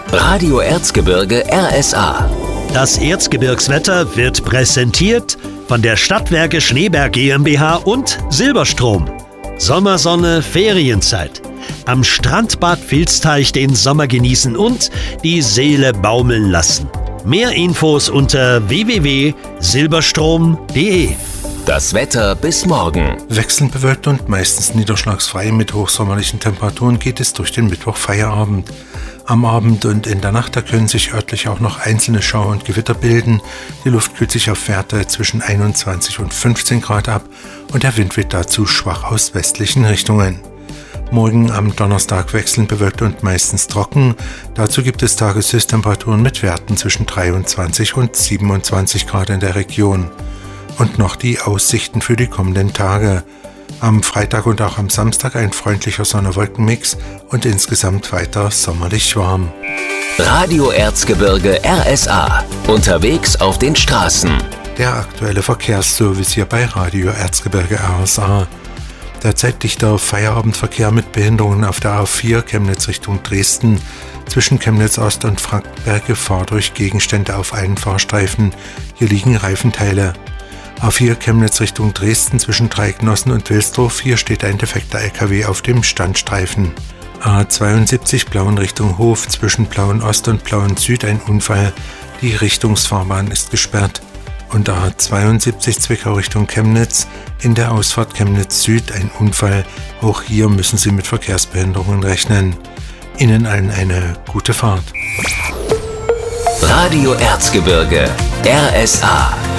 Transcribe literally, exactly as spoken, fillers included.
Radio Erzgebirge R S A. Das Erzgebirgswetter wird präsentiert von der Stadtwerke Schneeberg GmbH und Silberstrom. Sommersonne, Ferienzeit. Am Strandbad Vilsteich den Sommer genießen und die Seele baumeln lassen. Mehr Infos unter w w w punkt silberstrom punkt d e. Das Wetter bis morgen. Wechselnd bewölkt und meistens niederschlagsfrei mit hochsommerlichen Temperaturen geht es durch den Mittwoch-Feierabend. Am Abend und in der Nacht da können sich örtlich auch noch einzelne Schauer und Gewitter bilden. Die Luft kühlt sich auf Werte zwischen einundzwanzig und fünfzehn Grad ab und der Wind weht dazu schwach aus westlichen Richtungen. Morgen am Donnerstag wechselnd bewölkt und meistens trocken. Dazu gibt es Tageshöchsttemperaturen mit Werten zwischen dreiundzwanzig und siebenundzwanzig Grad in der Region. Und noch die Aussichten für die kommenden Tage. Am Freitag und auch am Samstag ein freundlicher Sonne-Wolken-Mix und insgesamt weiter sommerlich warm. Radio Erzgebirge R S A. Unterwegs auf den Straßen. Der aktuelle Verkehrsservice hier bei Radio Erzgebirge R S A. Derzeit dichter Feierabendverkehr mit Behinderungen auf der A vier Chemnitz Richtung Dresden. Zwischen Chemnitz Ost und Frankenberg Gefahr durch Gegenstände auf allen Fahrstreifen. Hier liegen Reifenteile. A vier Chemnitz Richtung Dresden zwischen Dreignossen und Wilsdorf. Hier steht ein defekter L K W auf dem Standstreifen. A zweiundsiebzig Plauen Richtung Hof zwischen Plauen Ost und Plauen Süd ein Unfall. Die Richtungsfahrbahn ist gesperrt. Und A zweiundsiebzig Zwickau Richtung Chemnitz in der Ausfahrt Chemnitz Süd ein Unfall. Auch hier müssen Sie mit Verkehrsbehinderungen rechnen. Ihnen allen eine gute Fahrt. Radio Erzgebirge R S A.